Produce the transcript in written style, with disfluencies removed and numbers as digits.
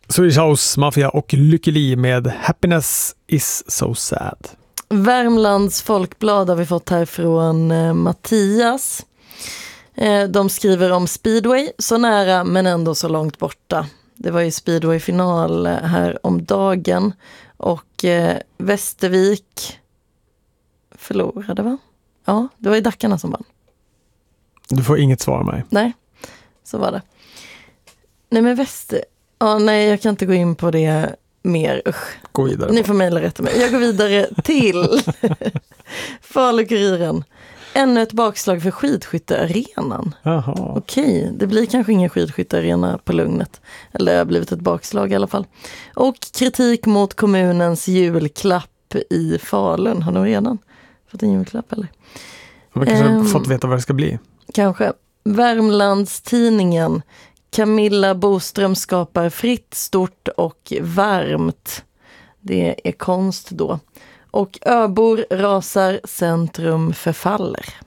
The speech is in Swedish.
Swedish House Mafia och Lykke Li med Happiness is so sad. Värmlands Folkblad har vi fått här från Mattias. De skriver om speedway, så nära men ändå så långt borta. Det var ju speedway-final här om dagen och Västervik förlorade, va? Ja, det var ju Dackarna som vann. Du får inget svar av mig. Nej, så var det. Nej, men nej, jag kan inte gå in på det mer. Usch. Gå vidare. Ni får mejla rätt mig. Jag går vidare till Falu-Kuriren. Ännu ett bakslag för skidskyttearenan. Jaha. Okej, det blir kanske ingen skidskyttearena på Lugnet. Eller det har blivit ett bakslag i alla fall. Och kritik mot kommunens julklapp i Falun. Har de redan fått en julklapp eller? Man kanske fått veta vad det ska bli. Kanske. Värmlandstidningen. Camilla Boström skapar fritt, stort och varmt. Det är konst då. Och öbor rasar, centrum förfaller.